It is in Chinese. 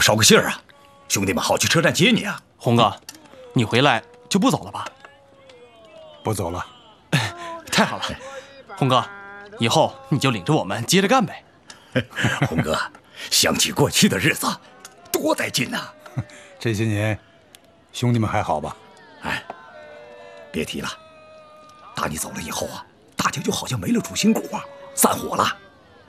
捎个信儿啊，兄弟们好去车站接你啊。 红哥，你回来就不走了吧？ 不走了。 太好了，红哥，以后你就领着我们接着干呗。 红哥，想起过去的日子，多带劲呐！ 这些年，兄弟们还好吧？ 哎，别提了，打你走了以后啊，大家就好像没了主心骨啊，散伙了。